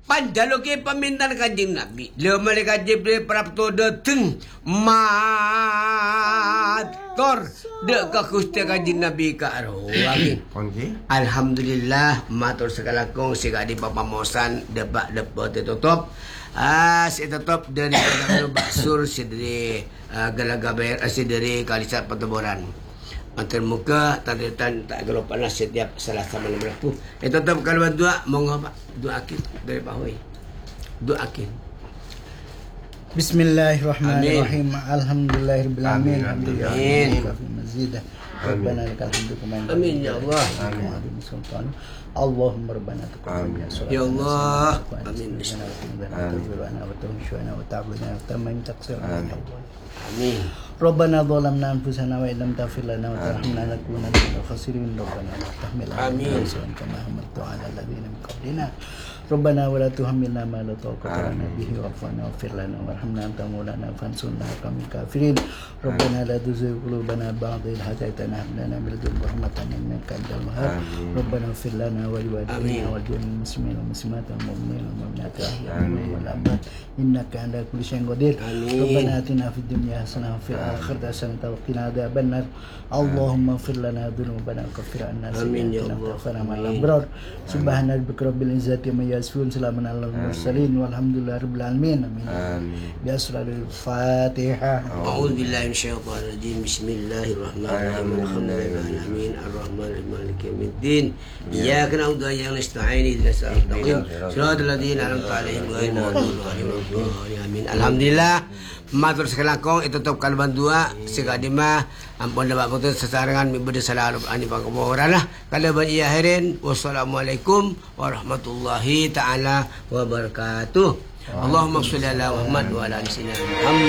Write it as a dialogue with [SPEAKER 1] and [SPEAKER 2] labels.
[SPEAKER 1] Panjaloke pamintan Kanjeng Nabi. Lemale Kanjeng prapto deteng mator de ka Gusti Kanjeng Nabi ka arwah. Alhamdulillah matur sekalakong siga di papamosan debak debot tutup. Si tutup dari basur si dari galagaber si dari Kalisat Patoboran. Antar muka taditan tak gelo panas setiap Selasa malam Rabu. Tutup kalau dua monggo Pak, doakin dari Pak Hoy. Doakin.
[SPEAKER 2] Bismillahirrahmanirrahim. Alhamdulillahirabbil alamin.
[SPEAKER 1] Amin.
[SPEAKER 2] Rabbana lakal hamdu kama
[SPEAKER 1] Amin ya Allah.
[SPEAKER 2] Amin. Allahumma rabbana taqabbal minna
[SPEAKER 1] Ya Allah. Amin. Amin.
[SPEAKER 2] Rabbana zalamna anfusana wa illam taghfir lana wa tarhamna lanakunanna minal khasirin. Rabbana la tahmil 'alaina isran kama hamaltahu 'ala alladziina min qablina. Rabbana wa la tuhammilna ma la taqata lana bihi wa'fu 'anna waghfir lana warhamna anta maulana fansurna 'alal qawmil kafirin. Rabbana la tuzigh qulubana ba'da idh hadaytana wa hab lana min ladunka rahmatan innaka antal wahhab. Rabbana ighfir lana wa liwalidayna wa lil muslimina wal muslimat wal mu'minina wal mu'minat wal amwat innaka 'ala kulli syai'in qadir. Rabbana atina fid dunya hasanah wa fil akhirati hasanah wa qina adzabannar. Allahumma ighfir lana dhunubana wa kaffir 'anna sayyi'atina wa tawaffana ma'al abrar. Subhana rabbika rabbil izzati amma yasifun, salamun alal mursalin walhamdulillahi rabbil alamin. Amin. Bi asraril Fatihah.
[SPEAKER 1] A'udzu billahi minasyaitonir rajim. Bismillahirrahmanirrahim. Alhamdulillahi alamin arrahmanirrahim maliki yaumiddin. Iyyaka na'budu wa iyyaka nasta'in ihdinas siratal mustaqim siratal ladzina an'amta 'alaihim ghairil maghdubi 'alaihim waladdallin. Amin. Alhamdulillah. Matur sekelakong itutup kalban dua sigadima ampun dapat putus sesarangan mibede selalu ani pangkamoralah kalaban iya herin. Wassalamualaikum warahmatullahi taala wabarakatuh. Allahumma sholli ala Muhammad wa ala ali sayyidina Muhammad.